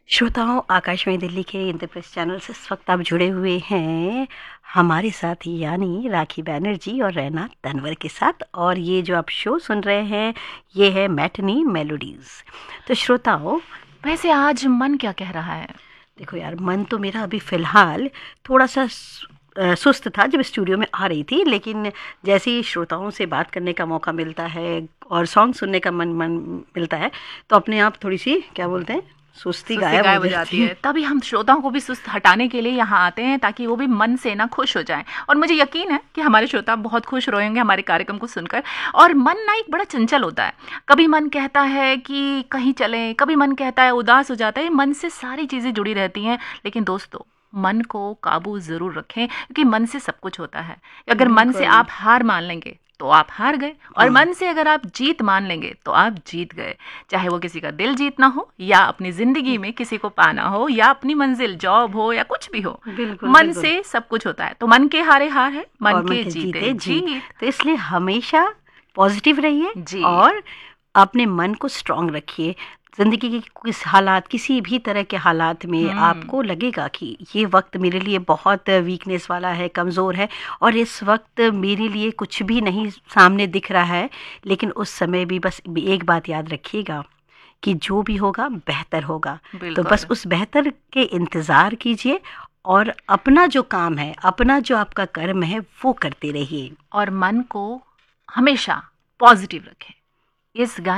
श्रोताओं, आकाशवाणी दिल्ली के इंद्रप्रस्थ चैनल से इस वक्त आप जुड़े हुए हैं हमारे साथ, यानी राखी बैनर्जी और रैना तनवर के साथ। और ये जो आप शो सुन रहे हैं ये है मैटनी मेलोडीज। तो श्रोताओं, वैसे आज मन क्या कह रहा है? देखो यार, मन तो मेरा अभी फ़िलहाल थोड़ा सा सुस्त था जब स्टूडियो में आ रही थी, लेकिन जैसे ही श्रोताओं से बात करने का मौका मिलता है और सॉन्ग सुनने का मन मिलता है तो अपने आप थोड़ी सी क्या बोलते हैं, सुस्ती गायब हो जाती है। तभी हम श्रोताओं को भी सुस्त हटाने के लिए यहाँ आते हैं ताकि वो भी मन से ना खुश हो जाएं। और मुझे यकीन है कि हमारे श्रोता बहुत खुश रहेंगे हमारे कार्यक्रम को सुनकर। और मन ना एक बड़ा चंचल होता है, कभी मन कहता है कि कहीं चलें, कभी मन कहता है उदास हो जाता है। मन से सारी चीज़ें जुड़ी रहती हैं, लेकिन दोस्तों मन को काबू ज़रूर रखें, क्योंकि मन से सब कुछ होता है। अगर मन से आप हार मान लेंगे तो आप हार गए, और मन से अगर आप जीत मान लेंगे तो आप जीत गए। चाहे वो किसी का दिल जीतना हो, या अपनी जिंदगी में किसी को पाना हो, या अपनी मंजिल जॉब हो, या कुछ भी हो, मन से सब कुछ होता है। तो मन के हारे हार है, मन के जीते जीत। तो इसलिए हमेशा पॉजिटिव रहिए और अपने मन को स्ट्रांग रखिए। ज़िंदगी के किस हालात, किसी भी तरह के हालात में आपको लगेगा कि ये वक्त मेरे लिए बहुत वीकनेस वाला है, कमज़ोर है, और इस वक्त मेरे लिए कुछ भी नहीं सामने दिख रहा है, लेकिन उस समय भी बस एक बात याद रखिएगा कि जो भी होगा बेहतर होगा। तो बस उस बेहतर के इंतज़ार कीजिए और अपना जो काम है, अपना जो आपका कर्म है वो करते रहिए, और मन को हमेशा पॉजिटिव रखें। इस गाने